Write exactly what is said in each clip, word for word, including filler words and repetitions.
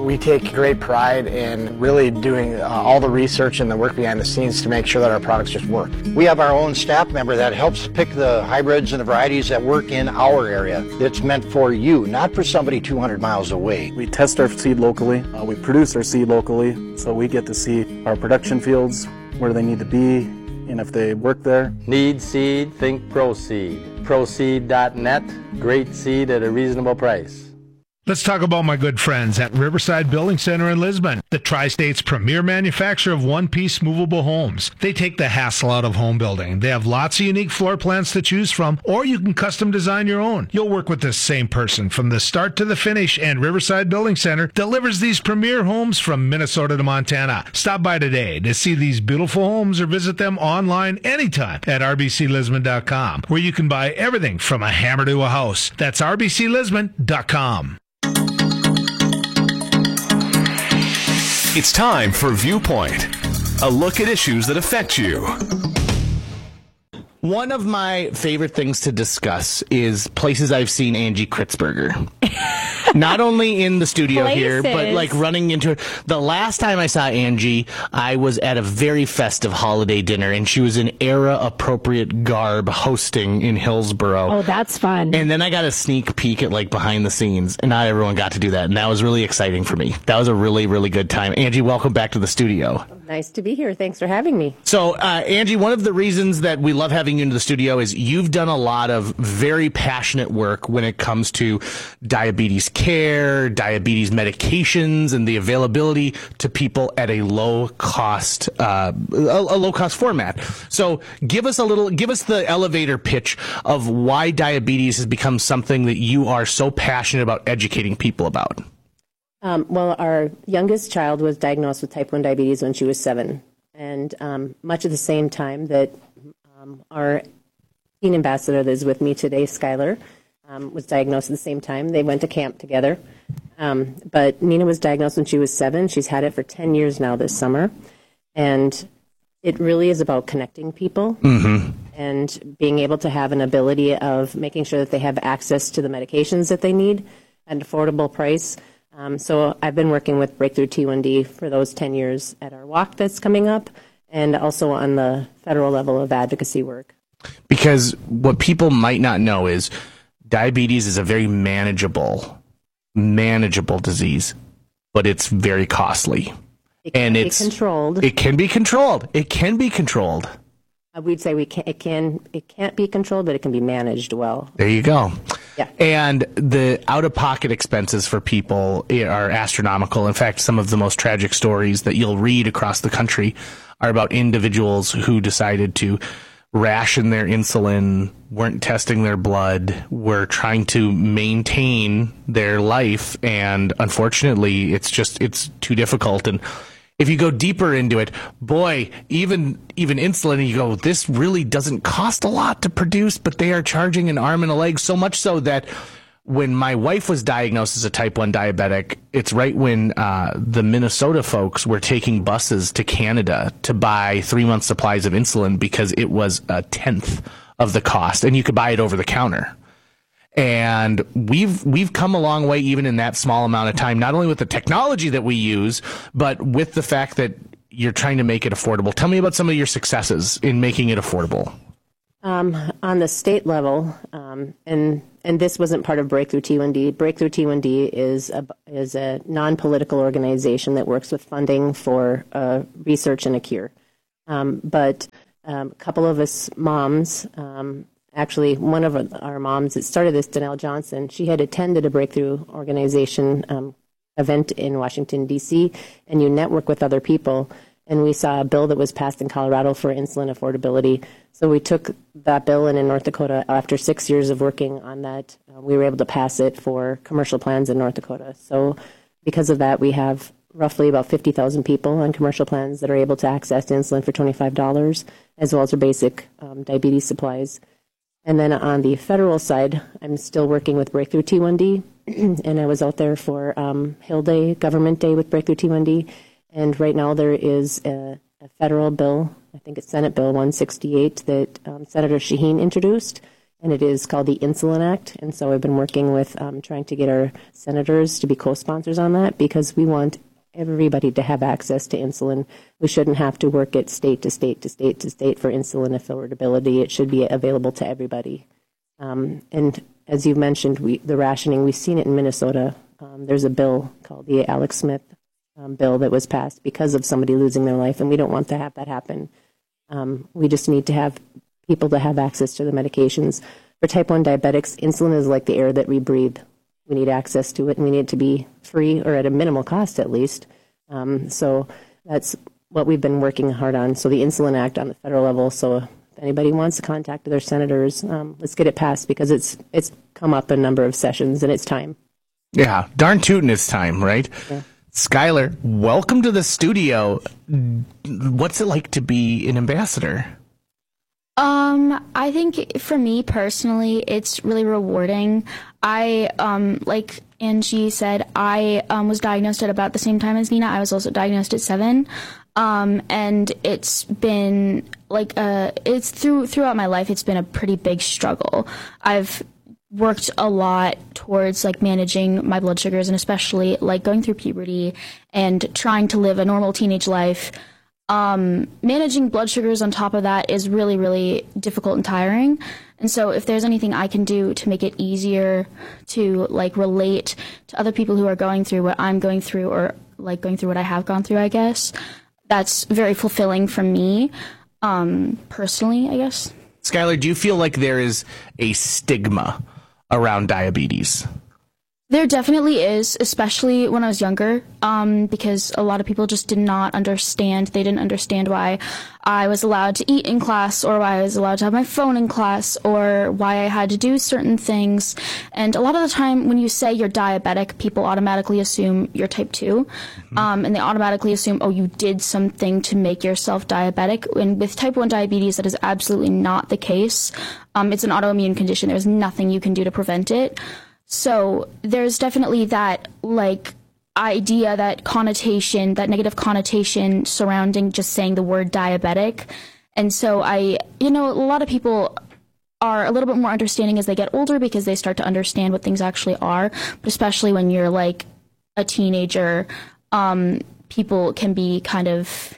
We take great pride in really doing uh, all the research and the work behind the scenes to make sure that our products just work. We have our own staff member that helps pick the hybrids and the varieties that work in our area. It's meant for you, not for somebody two hundred miles away. We test our seed locally. Uh, we produce our seed locally, so we get to see our production fields, where they need to be, and if they work there. Need seed, think ProSeed. ProSeed dot net, great seed at a reasonable price. Let's talk about my good friends at Riverside Building Center in Lisbon, the Tri-State's premier manufacturer of one-piece movable homes. They take the hassle out of home building. They have lots of unique floor plans to choose from, or you can custom design your own. You'll work with the same person from the start to the finish, and Riverside Building Center delivers these premier homes from Minnesota to Montana. Stop by today to see these beautiful homes or visit them online anytime at R B C Lisbon dot com, where you can buy everything from a hammer to a house. That's R B C Lisbon dot com. It's time for Viewpoint, a look at issues that affect you. One of my favorite things to discuss is places I've seen Angie Kritzberger. Not only in the studio Places. here, but like running into her. The last time I saw Angie, I was at a very festive holiday dinner, and she was in era-appropriate garb hosting in Hillsboro. Oh, that's fun. And then I got a sneak peek at like behind the scenes, and not everyone got to do that, and that was really exciting for me. That was a really, really good time. Angie, welcome back to the studio. Nice to be here. Thanks for having me. So, uh, Angie, one of the reasons that we love having you into the studio is you've done a lot of very passionate work when it comes to diabetes care, diabetes medications, and the availability to people at a low cost, uh, a, a low cost format. So, give us a little, give us the elevator pitch of why diabetes has become something that you are so passionate about educating people about. Um, well, our youngest child was diagnosed with type one diabetes when she was seven. And um, much at the same time that um, our teen ambassador that is with me today, Skylar, um, was diagnosed at the same time. They went to camp together. Um, but Nina was diagnosed when she was seven. She's had it for ten years now this summer. And it really is about connecting people Mm-hmm. and being able to have an ability of making sure that they have access to the medications that they need at an affordable price. Um, so I've been working with Breakthrough T one D for those ten years at our walk that's coming up, and also on the federal level of advocacy work. Because what people might not know is diabetes is a very manageable, manageable disease, but it's very costly. It can and be it's controlled. It can be controlled. It can be controlled. Uh, we'd say we can, it can it can't be controlled, but it can be managed well. There you go. Yeah. And the out-of-pocket expenses for people are astronomical. In fact, some of the most tragic stories that you'll read across the country are about individuals who decided to ration their insulin, weren't testing their blood, were trying to maintain their life, and unfortunately, it's just it's too difficult. And if you go deeper into it, boy, even even insulin, you go, this really doesn't cost a lot to produce, but they are charging an arm and a leg, so much so that when my wife was diagnosed as a type one diabetic, it's right when uh, the Minnesota folks were taking buses to Canada to buy three months supplies of insulin because it was a tenth of the cost, and you could buy it over the counter. And we've we've come a long way even in that small amount of time, not only with the technology that we use, but with the fact that you're trying to make it affordable. Tell me about some of your successes in making it affordable. Um, on the state level, um, and and this wasn't part of Breakthrough T one D. Breakthrough T one D is a is a non-political organization that works with funding for uh, research and a cure. Um, but um, a couple of us moms. Um, Actually, one of our moms that started this, Danelle Johnson, she had attended a Breakthrough organization um, event in Washington, D C, and you network with other people. And we saw a bill that was passed in Colorado for insulin affordability. So we took that bill, and in North Dakota, after six years of working on that, uh, we were able to pass it for commercial plans in North Dakota. So because of that, we have roughly about fifty thousand people on commercial plans that are able to access insulin for twenty-five dollars, as well as their basic um, diabetes supplies. And then on the federal side, I'm still working with Breakthrough T one D, and I was out there for um, Hill Day, Government Day with Breakthrough T one D. And right now there is a, a federal bill, I think it's Senate Bill one sixty-eight, that um, Senator Shaheen introduced. and it is called the Insulin Act. And so I've been working with um, trying to get our senators to be co-sponsors on that, because we want everybody to have access to insulin. We shouldn't have to work it state to state to state to state for insulin affordability. It should be available to everybody. Um, and as you mentioned, we, the rationing, we've seen it in Minnesota. Um, there's a bill called the Alex Smith um, bill that was passed because of somebody losing their life, and we don't want to have that happen. Um, we just need to have people to have access to the medications. For type one diabetics, insulin is like the air that we breathe. We need access to it, and we need it to be free or at a minimal cost at least. Um, so that's what we've been working hard on. So the Insulin Act on the federal level. So if anybody wants to contact their senators, um, let's get it passed, because it's it's come up a number of sessions and it's time. Yeah, darn tootin' it's time, right? Yeah. Skylar, welcome to the studio. What's it like to be an ambassador? Um, I think for me personally, it's really rewarding. I, um, like Angie said, I um, was diagnosed at about the same time as Nina. I was also diagnosed at seven. Um, and it's been like, uh, it's through, throughout my life, it's been a pretty big struggle. I've worked a lot towards like managing my blood sugars, and especially like going through puberty and trying to live a normal teenage life. Um, managing blood sugars on top of that is really, really difficult and tiring. And so if there's anything I can do to make it easier to like relate to other people who are going through what I'm going through, or like going through what I have gone through, I guess, that's very fulfilling for me, um, personally, I guess. Skylar, do you feel like there is a stigma around diabetes? There definitely is, especially when I was younger, um, because a lot of people just did not understand. They didn't understand why I was allowed to eat in class, or why I was allowed to have my phone in class, or why I had to do certain things. And a lot of the time when you say you're diabetic, people automatically assume you're type two. Mm-hmm. Um, and they automatically assume, oh, you did something to make yourself diabetic. And with type one diabetes, that is absolutely not the case. Um, it's an autoimmune condition. There's nothing you can do to prevent it. So there's definitely that like idea, that connotation, that negative connotation surrounding just saying the word diabetic. And so I, you know, a lot of people are a little bit more understanding as they get older, because they start to understand what things actually are. But especially when you're like a teenager, um, people can be kind of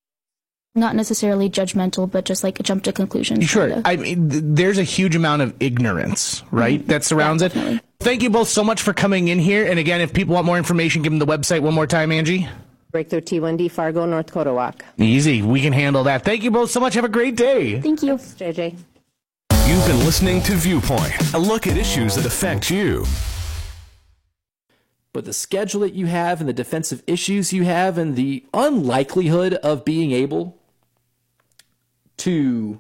not necessarily judgmental, but just like jump to conclusions. Sure. Kinda. I mean, th- there's a huge amount of ignorance, right, mm-hmm. that surrounds yeah, it. definitely. Thank you both so much for coming in here. And again, if people want more information, give them the website one more time, Angie. Breakthrough T one D, Fargo, North Kotowak. Easy. We can handle that. Thank you both so much. Have a great day. Thank you. Thanks, J J. You've been listening to Viewpoint, a look at issues that affect you. But the schedule that you have, and the defensive issues you have, and the unlikelihood of being able to,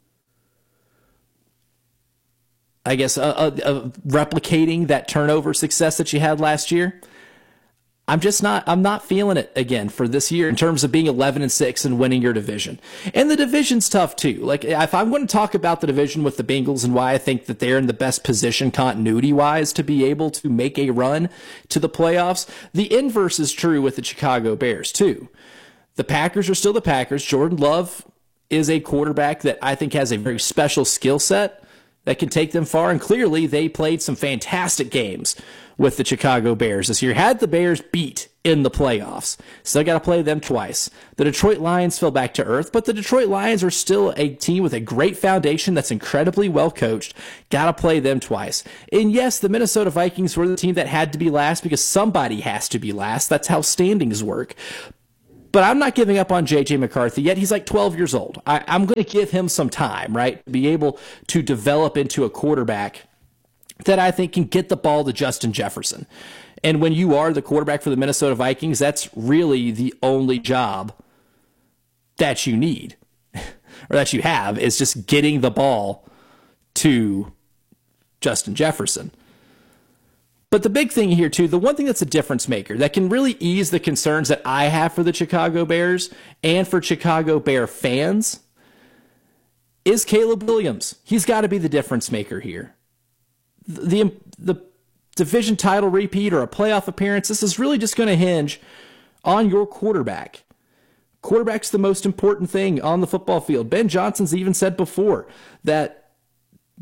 I guess, uh, uh, uh, replicating that turnover success that you had last year, I'm just not, I'm not feeling it again for this year in terms of being eleven and six and winning your division. And the division's tough too. Like, if I'm going to talk about the division with the Bengals and why I think that they're in the best position continuity wise to be able to make a run to the playoffs, the inverse is true with the Chicago Bears too. The Packers are still the Packers. Jordan Love is a quarterback that I think has a very special skill set that can take them far. And clearly they played some fantastic games with the Chicago Bears this year. Had the Bears beat in the playoffs. Still got to play them twice. The Detroit Lions fell back to earth, but the Detroit Lions are still a team with a great foundation that's incredibly well coached. Got to play them twice. And yes, the Minnesota Vikings were the team that had to be last, because somebody has to be last. That's how standings work. But I'm not giving up on J J McCarthy yet. He's like twelve years old. I, I'm going to give him some time, right? Be able to develop into a quarterback that I think can get the ball to Justin Jefferson. And when you are the quarterback for the Minnesota Vikings, that's really the only job that you need, or that you have, is just getting the ball to Justin Jefferson. But the big thing here, too, the one thing that's a difference maker that can really ease the concerns that I have for the Chicago Bears and for Chicago Bear fans is Caleb Williams. He's got to be the difference maker here. The, the division title repeat or a playoff appearance, this is really just going to hinge on your quarterback. Quarterback's the most important thing on the football field. Ben Johnson's even said before that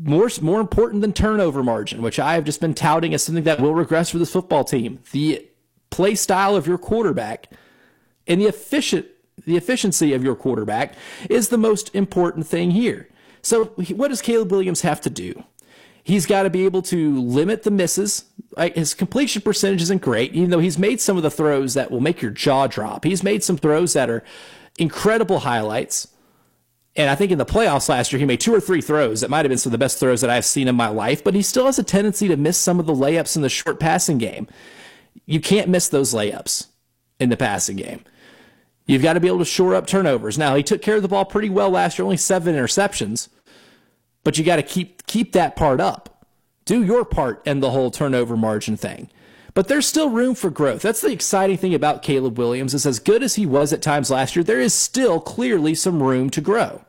more, more important than turnover margin, which I have just been touting as something that will regress for this football team, the play style of your quarterback and the efficient, the efficiency of your quarterback is the most important thing here. So what does Caleb Williams have to do? He's got to be able to limit the misses. Right? His completion percentage isn't great, even though he's made some of the throws that will make your jaw drop. He's made some throws that are incredible highlights. And I think in the playoffs last year, he made two or three throws that might have been some of the best throws that I've seen in my life, but he still has a tendency to miss some of the layups in the short passing game. You can't miss those layups in the passing game. You've got to be able to shore up turnovers. Now, he took care of the ball pretty well last year, only seven interceptions, but you got to keep keep that part up. Do your part in the whole turnover margin thing. But there's still room for growth. That's the exciting thing about Caleb Williams is as good as he was at times last year, there is still clearly some room to grow.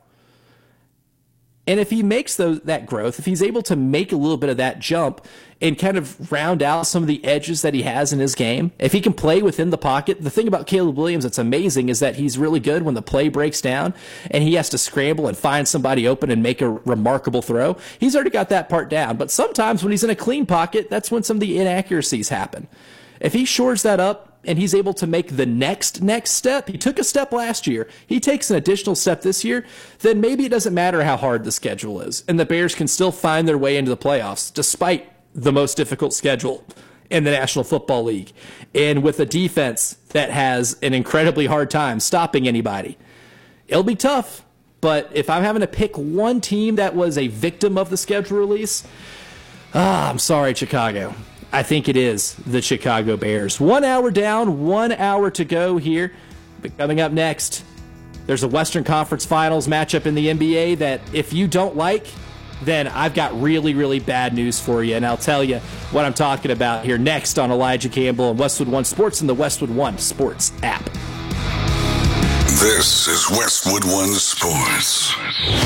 And if he makes those, that growth, if he's able to make a little bit of that jump and kind of round out some of the edges that he has in his game, if he can play within the pocket, the thing about Caleb Williams that's amazing is that he's really good when the play breaks down and he has to scramble and find somebody open and make a remarkable throw. He's already got that part down. But sometimes when he's in a clean pocket, that's when some of the inaccuracies happen. If he shores that up, and he's able to make the next next step, he took a step last year, he takes an additional step this year, then maybe it doesn't matter how hard the schedule is, and the Bears can still find their way into the playoffs, despite the most difficult schedule in the National Football League, and with a defense that has an incredibly hard time stopping anybody. It'll be tough, but if I'm having to pick one team that was a victim of the schedule release, ah, I'm sorry, Chicago. I think it is the Chicago Bears. One hour down, one hour to go here. But coming up next, there's a Western Conference Finals matchup in the N B A that if you don't like, then I've got really, really bad news for you. And I'll tell you what I'm talking about here next on Elijah Campbell and Westwood One Sports and the Westwood One Sports app. This is Westwood One Sports.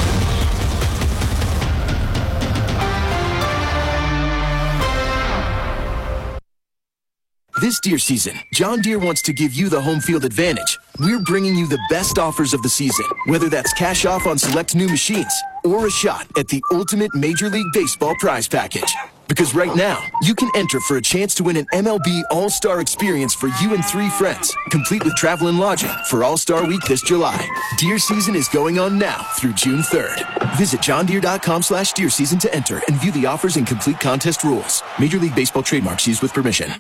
This deer season, John Deere wants to give you the home field advantage. We're bringing you the best offers of the season, whether that's cash off on select new machines or a shot at the ultimate Major League Baseball prize package. Because right now, you can enter for a chance to win an M L B All-Star experience for you and three friends, complete with travel and lodging for All-Star Week this July. Deer season is going on now through June third. Visit johndeere.com slash deer season to enter and view the offers and complete contest rules. Major League Baseball trademarks used with permission.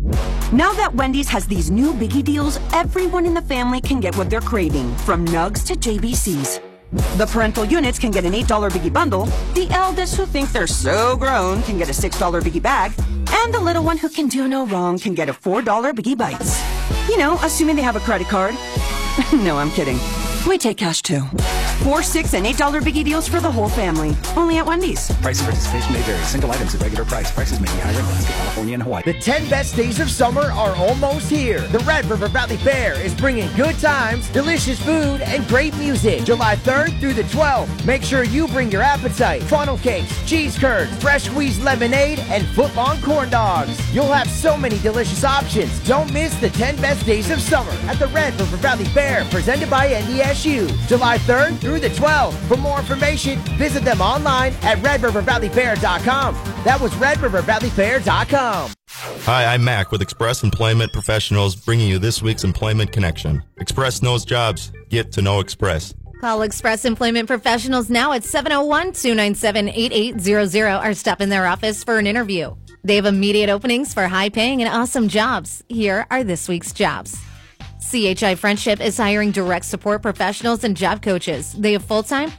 Now that Wendy's has these new biggie deals, everyone in the family can get what they're craving, from nugs to J B Cs. The parental units can get an eight dollar biggie bundle, the eldest who think they're so grown can get a six dollar biggie bag, and the little one who can do no wrong can get a four dollar biggie bites. You know, assuming they have a credit card. No, I'm kidding. We take cash too. Four, six, and eight dollar biggie deals for the whole family. Only at Wendy's. Price and participation may vary. Single items at regular price. Prices may be higher in Alaska, California, and Hawaii. The ten best days of summer are almost here. The Red River Valley Fair is bringing good times, delicious food, and great music. July third through the twelfth. Make sure you bring your appetite. Funnel cakes, cheese curds, fresh squeezed lemonade, and foot-long corn dogs. You'll have so many delicious options. Don't miss the ten best days of summer at the Red River Valley Fair, presented by N D S U. July third through the twelfth. For more information, visit them online at red river valley fair dot com. That was red river valley fair dot com. Hi, I'm Mac with Express Employment Professionals, bringing you this week's Employment Connection. Express knows jobs. Get to know Express. Call Express Employment Professionals now at seven oh one, two nine seven, eight eight zero zero or stop in their office for an interview. They have immediate openings for high-paying and awesome jobs. Here are this week's jobs. C H I Friendship is hiring direct support professionals and job coaches. They have full-time